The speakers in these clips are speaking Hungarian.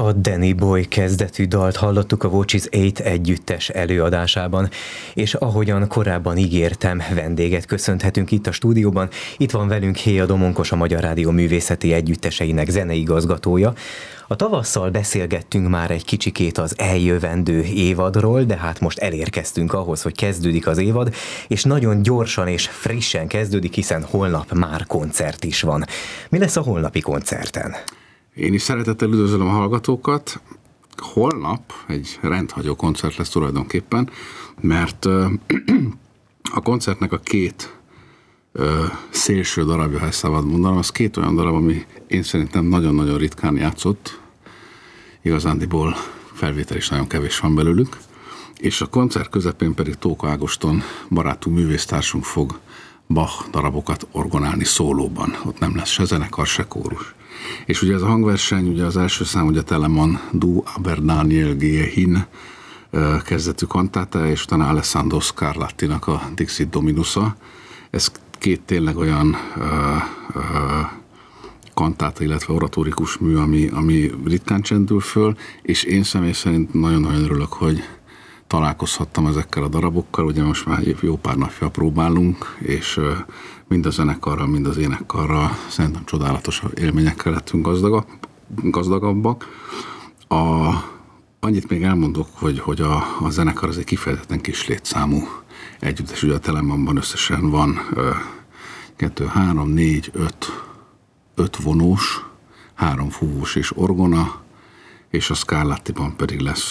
A Danny Boy kezdetű dalt hallottuk a Watch Is 8 együttes előadásában, és ahogyan korábban ígértem, vendéget köszönhetünk itt a stúdióban. Itt van velünk Héa Domonkos, a Magyar Rádió művészeti együtteseinek zeneigazgatója. A tavasszal beszélgettünk már egy kicsikét az eljövendő évadról, de hát most elérkeztünk ahhoz, hogy kezdődik az évad, és nagyon gyorsan és frissen kezdődik, hiszen holnap már koncert is van. Mi lesz a holnapi koncerten? Én is szeretettel üdvözlöm a hallgatókat. Holnap egy rendhagyó koncert lesz tulajdonképpen, mert a koncertnek a két szélső darabja, ha ezt szabad mondanom, az két olyan darab, ami én szerintem nagyon-nagyon ritkán játszott. Igazándiból felvétel is nagyon kevés van belőlük. És a koncert közepén pedig Tóka Ágoston barátunk, művésztársunk fog Bach darabokat orgonálni szólóban. Ott nem lesz se zenekar, se kórus. És ugye ez a hangverseny, ugye az első szám, ugye Telemann Du aber Daniel Gehin kezdetű kantáta, és utána Alessandro Scarlattinak a Dixit Dominusa. Ez két tényleg olyan kantáta, illetve oratórikus mű, ami ritkán csendül föl, és én személy szerint nagyon-nagyon örülök, hogy találkozhattam ezekkel a darabokkal, ugye most már jó pár napja próbálunk, és mind a zenekarral, mind az énekkarral szerintem csodálatos élményekkel lettünk gazdagabbak. Annyit még elmondok, hogy a zenekar az egy kifejezetten kis létszámú együttes, ugye a Telemannban összesen van 2, 3, 4, 5 vonós, 3 fúvós és orgona, és a Scarlattiban pedig lesz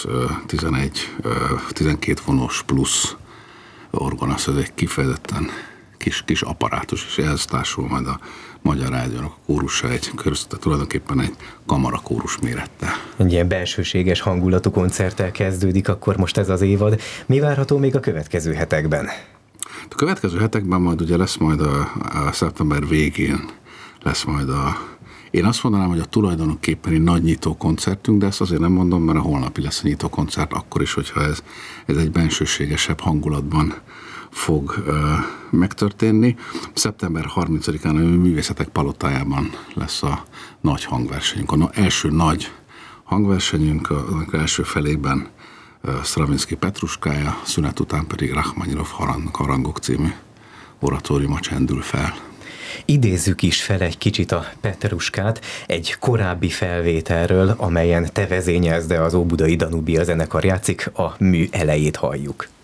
12 vonós plusz orgona, ez egy kifejezetten kis apparátus, és ehhez társul majd a Magyar Rádiónak a kórusa tulajdonképpen egy kamarakórus mérettel. Egy ilyen belsőséges hangulatú koncerttel kezdődik akkor most ez az évad. Mi várható még a következő hetekben? A következő hetekben majd ugye lesz majd a szeptember végén lesz majd én azt mondanám, hogy a tulajdonképpeni nagy nyitó koncertünk, de ezt azért nem mondom, mert a holnapi lesz a nyitó koncert, akkor is, hogyha ez egy bensőségesebb hangulatban fog megtörténni. Szeptember 30-án a Művészetek Palotájában lesz a nagy hangversenyünk. Az első nagy hangversenyünk, az első felében Stravinsky Petruskája, szünet után pedig Rachmaninov Harangok című oratóriuma csendül fel. Idézzük is fel egy kicsit a Petruskát egy korábbi felvételről, amelyen te vezényelsz, de az Óbudai Danubia zenekar játszik, a mű elejét halljuk.